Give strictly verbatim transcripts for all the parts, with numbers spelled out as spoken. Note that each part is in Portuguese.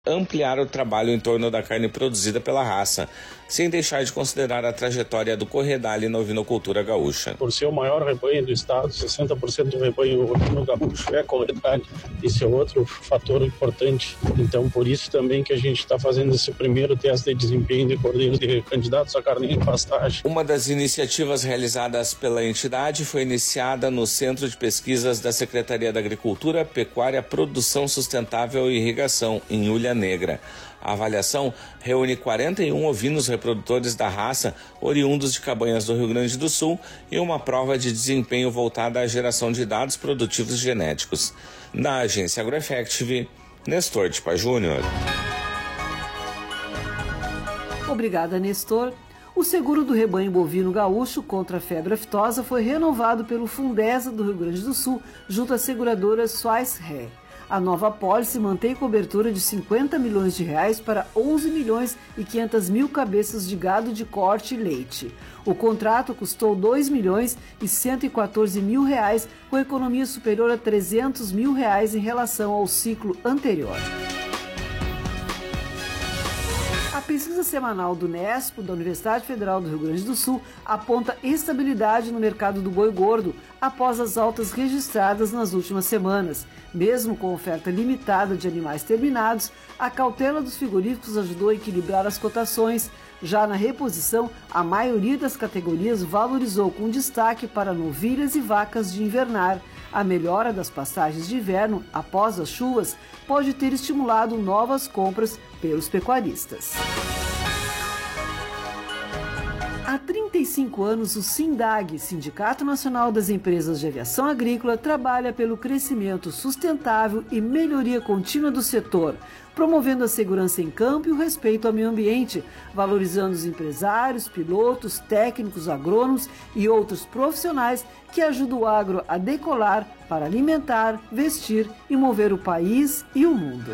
ampliar o trabalho em torno da carne produzida pela raça, sem deixar de considerar a trajetória do Corredale na ovinocultura gaúcha. Por ser o maior rebanho do estado, sessenta por cento do rebanho ovino gaúcho é Corredale. Isso é outro fator importante. Então, por isso também que a gente está fazendo esse primeiro teste de desempenho de cordeiros de candidatos a carneiro em pastagem. Uma das iniciativas realizadas pela entidade foi iniciada no Centro de Pesquisas da Secretaria da Agricultura, Pecuária, Produção Sustentável e Irrigação, em Ulha Negra. A avaliação reúne quarenta e um ovinos reprodutores da raça, oriundos de Cabanhas do Rio Grande do Sul, e uma prova de desempenho voltada à geração de dados produtivos genéticos. Da agência AgroEffective, Nestor Tipa Júnior. Obrigada, Nestor. O seguro do rebanho bovino gaúcho contra a febre aftosa foi renovado pelo Fundesa do Rio Grande do Sul, junto à seguradora Swiss Re. A nova apólice mantém cobertura de cinquenta milhões de reais para onze milhões e quinhentas mil cabeças de gado de corte e leite. O contrato custou dois milhões e cento e quatorze mil reais, com economia superior a trezentos mil reais em relação ao ciclo anterior. A pesquisa semanal do Nespo, da Universidade Federal do Rio Grande do Sul, aponta estabilidade no mercado do boi gordo após as altas registradas nas últimas semanas. Mesmo com oferta limitada de animais terminados, a cautela dos frigoríficos ajudou a equilibrar as cotações. Já na reposição, a maioria das categorias valorizou com destaque para novilhas e vacas de invernar. A melhora das pastagens de inverno após as chuvas pode ter estimulado novas compras pelos pecuaristas. Há trinta e cinco anos, o SINDAG, Sindicato Nacional das Empresas de Aviação Agrícola, trabalha pelo crescimento sustentável e melhoria contínua do setor, promovendo a segurança em campo e o respeito ao meio ambiente, valorizando os empresários, pilotos, técnicos, agrônomos e outros profissionais que ajudam o agro a decolar para alimentar, vestir e mover o país e o mundo.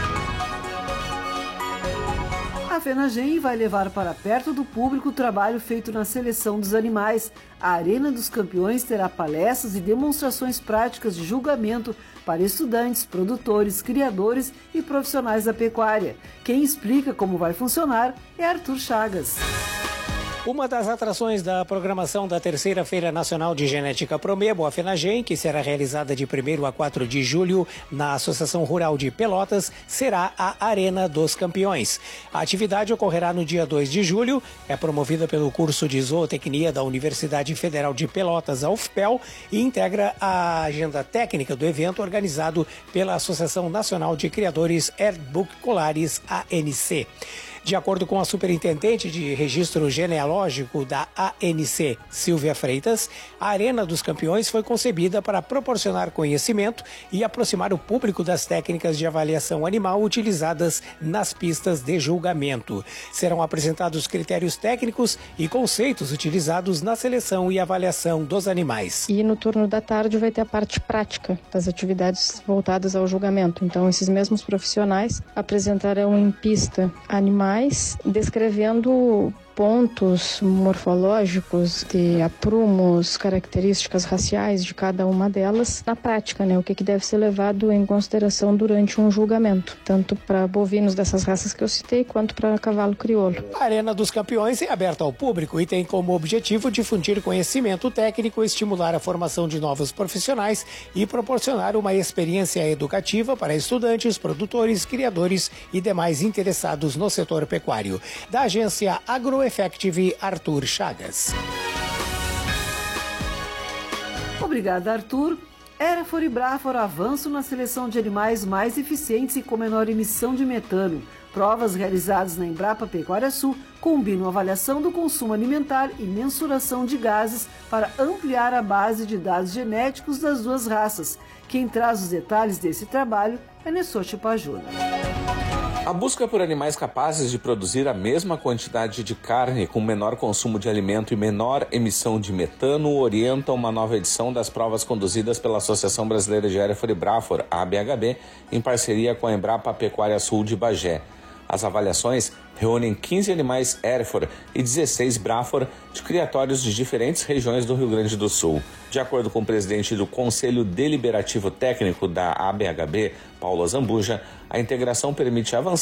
A FENAGEM vai levar para perto do público o trabalho feito na seleção dos animais. A Arena dos Campeões terá palestras e demonstrações práticas de julgamento para estudantes, produtores, criadores e profissionais da pecuária. Quem explica como vai funcionar é Arthur Chagas. Uma das atrações da programação da terceira Feira Nacional de Genética Promebo, a FENAGEM, que será realizada de primeiro a quatro de julho na Associação Rural de Pelotas, será a Arena dos Campeões. A atividade ocorrerá no dia dois de julho, é promovida pelo curso de Zootecnia da Universidade Federal de Pelotas, a U F P E L, e integra a agenda técnica do evento organizado pela Associação Nacional de Criadores Herboculares, A N C. De acordo com a superintendente de registro genealógico da A N C, Silvia Freitas, a Arena dos Campeões foi concebida para proporcionar conhecimento e aproximar o público das técnicas de avaliação animal utilizadas nas pistas de julgamento. Serão apresentados critérios técnicos e conceitos utilizados na seleção e avaliação dos animais. E no turno da tarde vai ter a parte prática das atividades voltadas ao julgamento. Então, esses mesmos profissionais apresentarão em pista animais descrevendo pontos morfológicos de aprumos, características raciais de cada uma delas na prática, né? O que, que deve ser levado em consideração durante um julgamento, tanto para bovinos dessas raças que eu citei, quanto para cavalo crioulo. A Arena dos Campeões é aberta ao público e tem como objetivo difundir conhecimento técnico, estimular a formação de novos profissionais e proporcionar uma experiência educativa para estudantes, produtores, criadores e demais interessados no setor pecuário. Da agência Agro Effective, Arthur Chagas. Obrigada, Arthur. Hereford e Braafor avançam na seleção de animais mais eficientes e com menor emissão de metano. Provas realizadas na Embrapa Pecuária Sul combinam avaliação do consumo alimentar e mensuração de gases para ampliar a base de dados genéticos das duas raças. Quem traz os detalhes desse trabalho é Nestor Tipa Júnior. A busca por animais capazes de produzir a mesma quantidade de carne com menor consumo de alimento e menor emissão de metano orienta uma nova edição das provas conduzidas pela Associação Brasileira de Hereford e Braafor, a A B H B, em parceria com a Embrapa Pecuária Sul de Bagé. As avaliações reúnem quinze animais Hereford e dezesseis Braafor de criatórios de diferentes regiões do Rio Grande do Sul. De acordo com o presidente do Conselho Deliberativo Técnico da A B H B, Paulo Zambuja, A integração permite avançar